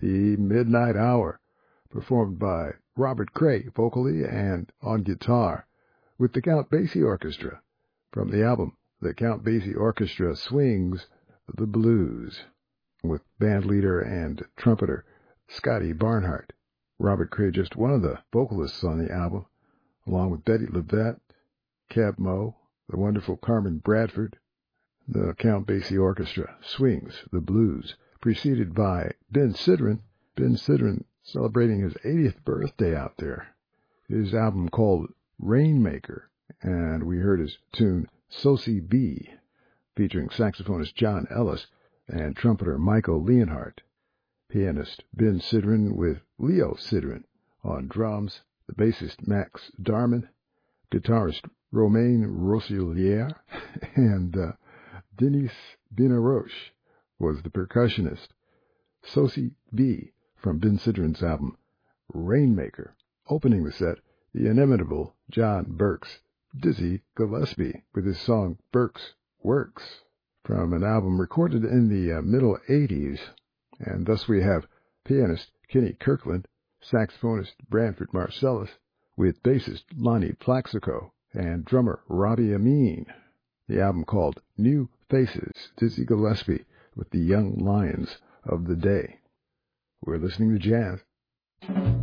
The Midnight Hour, performed by Robert Cray vocally and on guitar with the Count Basie Orchestra from the album The Count Basie Orchestra Swings the Blues with bandleader and trumpeter Scotty Barnhart. Robert Cray, just one of the vocalists on the album, along with Betty Levette, Cab Mo, the wonderful Carmen Bradford. The Count Basie Orchestra Swings the Blues, preceded by Ben Sidran. Ben Sidran celebrating his 80th birthday out there. His album called Rainmaker, and we heard his tune Sosie B, featuring saxophonist John Ellis and trumpeter Michael Leonhardt. Pianist Ben Sidran with Leo Sidran on drums, the bassist Max Darman, guitarist Romain Rosselier, and Denis Benaroche was the percussionist. Sosie B from Ben Sidran's album Rainmaker. Opening the set, the inimitable John Burks, Dizzy Gillespie, with his song Burks Works, from an album recorded in the middle 80s. And thus we have pianist Kenny Kirkland, saxophonist Branford Marcellus, with bassist Lonnie Plaxico and drummer Robbie Amin. The album called New Faces, Dizzy Gillespie with the Young Lions of the Day. We're listening to jazz.